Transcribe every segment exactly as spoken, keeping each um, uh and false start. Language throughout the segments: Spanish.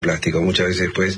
plástico. Muchas veces después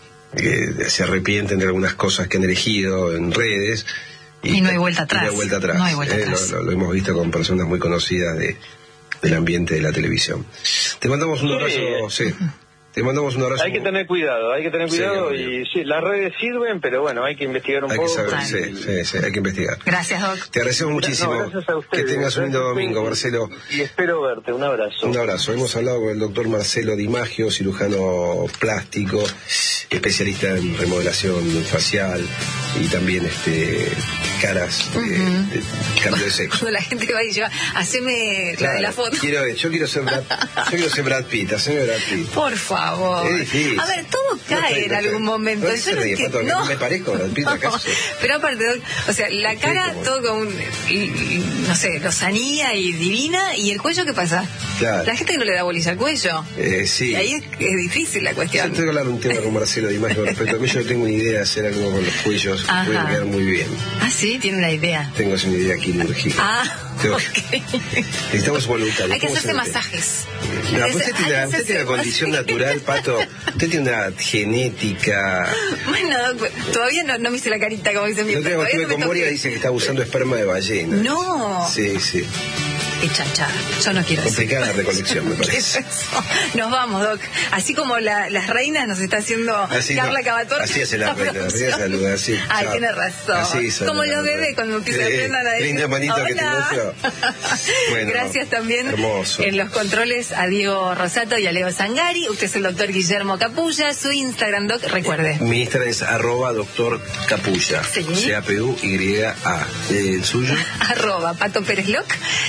eh, se arrepienten de algunas cosas que han elegido en redes. Y, y no hay vuelta atrás. No hay vuelta atrás. No hay vuelta eh, atrás. Lo, lo, lo hemos visto con personas muy conocidas de, del ambiente de la televisión. Te mandamos un abrazo. Sí. Te mandamos un abrazo. Hay que tener cuidado, hay que tener cuidado. Sí, y sí, las redes sirven, pero bueno, hay que investigar un hay poco. Que saber, sí, sí, sí, hay que investigar. Gracias, Doc. Te agradecemos muchísimo. No, gracias a ustedes. Que tengas un lindo domingo, Marcelo. Y espero verte. Un abrazo. Un abrazo. Hemos hablado con el doctor Marcelo Di Maggio, cirujano plástico, especialista en remodelación facial y también este caras de, uh-huh. de cambio de sexo. Cuando la gente va y lleva, haceme claro, la de la foto. Quiero, yo quiero ser Brad, yo quiero ser Brad Pitt, haceme Brad Pitt. Por favor. Es difícil. A ver, todo cae no, en algún no, momento. No, yo no, ríe, que, no, me parezco a Brad Pitt, ¿acaso? Pero aparte, o sea, la cara sí, todo con, y, y, no sé, lozanía y divina, y el cuello, ¿qué pasa? Claro. La gente que no le da bolilla al cuello. Eh, sí. Y ahí es, es difícil la cuestión. Yo tengo que hablar un tema con Marcelo Di Maggio respecto al cuello. Tengo una idea de hacer algo con los cuellos. Ajá. Puede quedar muy bien. Ah, sí, tiene una idea. Tengo una idea quirúrgica. Ah, Tengo... ok. Necesitamos voluntad. Hay que hacerse masajes. No, usted tiene, una, usted tiene una condición natural, Pato. Usted tiene una genética. Bueno, todavía no, no me hice la carita, como dice mi padre. No tengo, con Moria dice que está usando esperma de ballena. No. Sí, sí. Qué chanchada. Yo no quiero complicada la recolección, me parece. Nos vamos, Doc. Así como la, las reinas nos está haciendo así Carla no, Cavator. Así hace la reina. Así saluda, así. Ay, chao. Tiene razón. Así como los bebés cuando empiezan a aprender a decir. Linda manito hola. Que te muestro. Bueno, gracias también hermoso. En los controles a Diego Rosato y a Leo Zangari. Usted es el doctor Guillermo Capulla. Su Instagram, Doc, recuerde. Mi Instagram es arroba doctor Capulla. Sí. C A P U Y A. ¿El suyo? Arroba Pato Pérez Loc.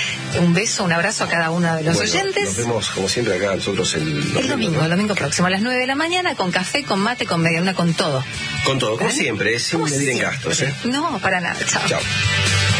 Un beso, un abrazo a cada uno de los bueno, oyentes. Nos vemos, como siempre, acá nosotros el domingo. El domingo, ¿no? el domingo próximo, a las nueve de la mañana, con café, con mate, con media luna, con todo. Con todo, como siempre, sin medir en gastos. ¿eh? No, para nada. Chao. Chao.